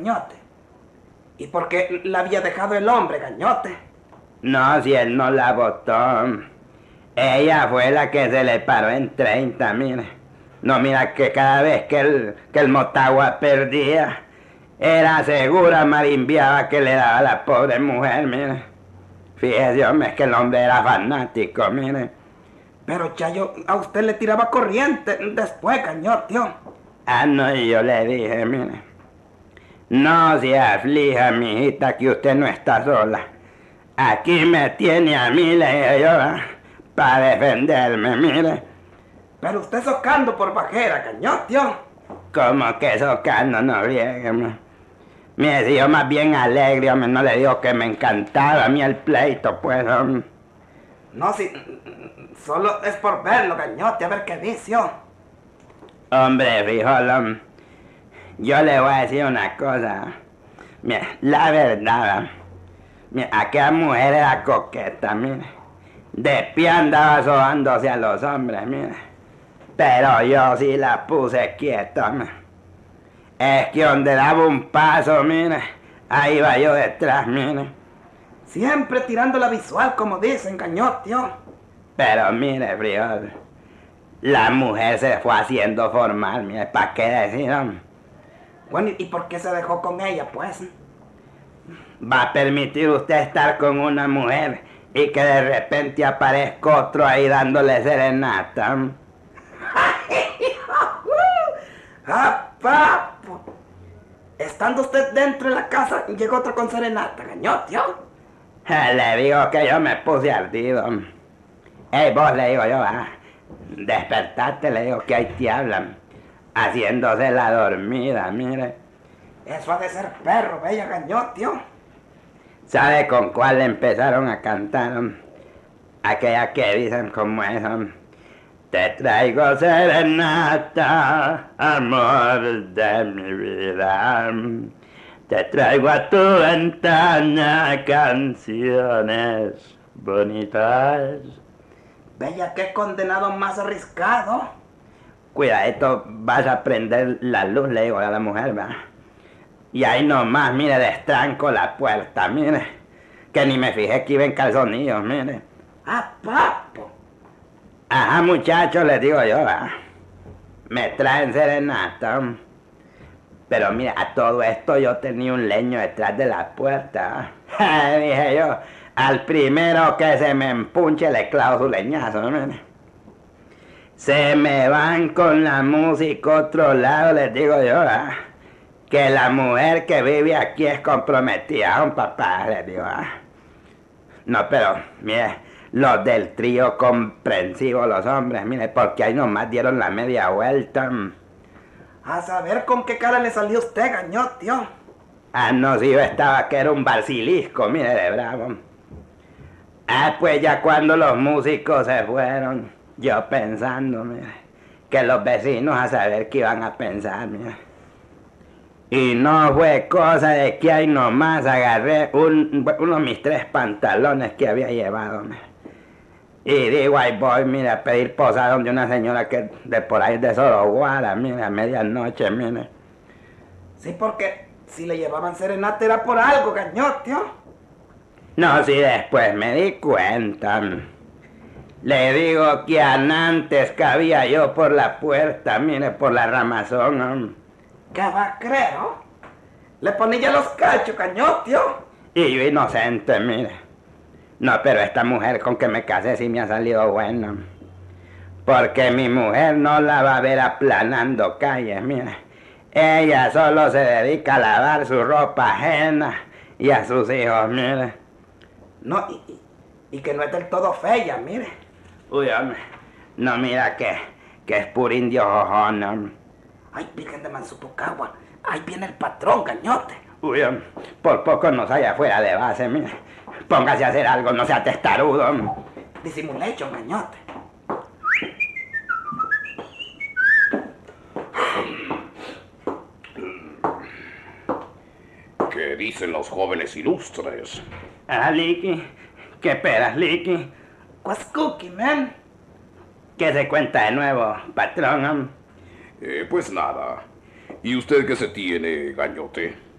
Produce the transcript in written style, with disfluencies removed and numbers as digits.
Gañote. ¿Y por qué la había dejado el hombre, Gañote? No, si él no la botó. Ella fue la que se le paró en 30, mire. No, mira que cada vez que el Motagua perdía, era segura marimbiaba que le daba a la pobre mujer, mire. Fíjese, hombre, es que el hombre era fanático, mire. Pero Chayo a usted le tiraba corriente después, Gañote. Ah, no, y yo le dije, mire, no se aflija, mijita, que usted no está sola. Aquí me tiene a mí, le dije yo, para defenderme, mire. Pero usted socando por bajera, Gañote. Como que socando, no friegue, mire, si yo más bien alegre, hombre, no le digo que me encantaba a mí el pleito, pues, hombre. No, si solo es por verlo, Gañote, a ver qué dice. Hombre, frijol, yo le voy a decir una cosa. Mira, la verdad, mira, aquella mujer era coqueta, mire. De pie andaba sobándose a los hombres, mire. Pero yo sí la puse quieta, mire. Es que donde daba un paso, mire, ahí va yo detrás, mire. Siempre tirando la visual, como dicen, Gañote. Pero mire, frijol, la mujer se fue haciendo formal, mire, ¿para qué decir, hombre? Bueno, ¿y por qué se dejó con ella, pues? ¿Va a permitir usted estar con una mujer y que de repente aparezca otro ahí dándole serenata? ¡Ah, papo! Estando usted dentro de la casa, llegó otro con serenata, Gañote. Le digo que yo me puse ardido. Ey, vos, le digo yo, despertate, le digo que ahí te hablan, haciéndose la dormida, mire. Eso ha de ser perro, bella, Gañote. ¿Sabe con cuál empezaron a cantar? Aquella que dicen como es, te traigo serenata, amor de mi vida. Te traigo a tu ventana canciones bonitas. Bella, qué condenado más arriscado. Cuidadito, vas a prender la luz, le digo a la mujer, ¿va? Y ahí nomás, mire, destranco la puerta, mire. Que ni me fijé que iba en calzonillos, mire. ¡Ah, papo! Ajá, muchachos, les digo yo, ¿va? Me traen serenata. Pero mira, a todo esto yo tenía un leño detrás de la puerta. Dije yo, al primero que se me empunche le clavo su leñazo, mire. Se me van con la música a otro lado, les digo yo, que la mujer que vive aquí es comprometida, un papá, les digo. No, pero, mire, los del trío comprensivo, los hombres, mire, porque ahí nomás dieron la media vuelta. A saber con qué cara le salió usted, Gañote. No, si yo estaba que era un basilisco, mire, de bravo. Pues ya cuando los músicos se fueron, yo pensando, mire, que los vecinos a saber qué iban a pensar, mire. Y no fue cosa de que ahí nomás agarré uno de mis 3 pantalones que había llevado, mire. Y digo, ahí voy, mire, a pedir posada de una señora que de por ahí de Soroguara, mire, a medianoche, mire. Sí, porque si le llevaban serenata era por algo, Gañote. No, si después me di cuenta. Le digo que antes cabía yo por la puerta, mire, por la ramazón. ¿Qué va a creer, no? Le ponía los cachos, Gañote. Y yo inocente, mire. No, pero esta mujer con que me casé sí me ha salido buena. Porque mi mujer no la va a ver aplanando calles, mire. Ella solo se dedica a lavar su ropa ajena y a sus hijos, mire. No, y que no es del todo fea, mire. Uy, hombre, no, mira que es puro indio jojón, hombre. Ay, Virgen de Mansupucagua, ahí viene el patrón, Gañote. Uy, hombre, por poco nos haya fuera de base, mire. Póngase a hacer algo, no sea testarudo, hombre. Disimulecho, Gañote. ¿Qué dicen los jóvenes ilustres? Liki, ¿qué peras, Liki? What's cooking, man? ¿Qué se cuenta de nuevo, patrón? Pues nada. ¿Y usted qué se tiene, Gañote?